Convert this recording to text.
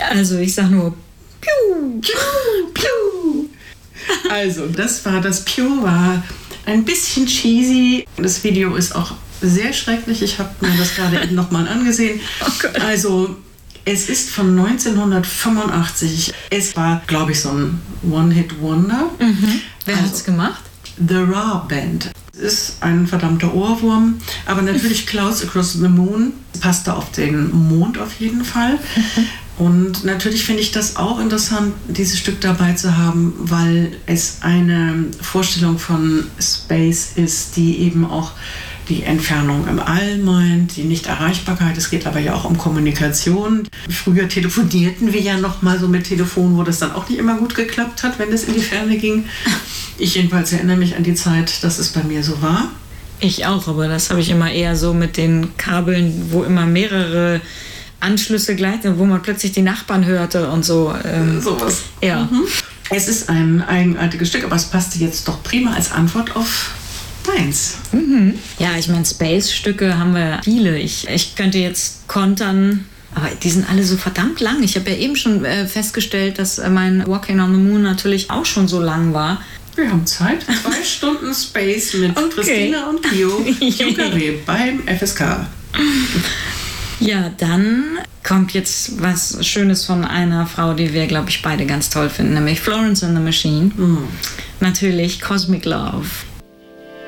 Also ich sag nur Piu, Piu, Piu. Also das Piu war ein bisschen cheesy. Das Video ist auch sehr schrecklich. Ich habe mir das gerade eben nochmal angesehen. Oh Gott. Also es ist von 1985. Es war, glaube ich, so ein One-Hit-Wonder. Wer hat's gemacht? The Ra Band. Es ist ein verdammter Ohrwurm, aber natürlich Clouds Across the Moon passte auf den Mond auf jeden Fall. Und natürlich finde ich das auch interessant, dieses Stück dabei zu haben, weil es eine Vorstellung von Space ist, die eben auch die Entfernung im All meint, die Nichterreichbarkeit. Es geht aber ja auch um Kommunikation. Früher telefonierten wir ja noch mal so mit Telefon, wo das dann auch nicht immer gut geklappt hat, wenn es in die Ferne ging. Ich jedenfalls erinnere mich an die Zeit, dass es bei mir so war. Ich auch, aber das habe ich immer eher so mit den Kabeln, wo immer mehrere Anschlüsse gleich sind, wo man plötzlich die Nachbarn hörte und so. Sowas. Ja. Es ist ein eigenartiges Stück, aber es passte jetzt doch prima als Antwort auf deins. Ja, ich meine, Space-Stücke haben wir viele. Ich könnte jetzt kontern, aber die sind alle so verdammt lang. Ich habe ja eben schon festgestellt, dass mein Walking on the Moon natürlich auch schon so lang war. Wir haben Zeit. 2 Stunden Space mit Christina und Pio beim FSK. Ja, dann kommt jetzt was Schönes von einer Frau, die wir, glaube ich, beide ganz toll finden, nämlich Florence and the Machine. Natürlich Cosmic Love.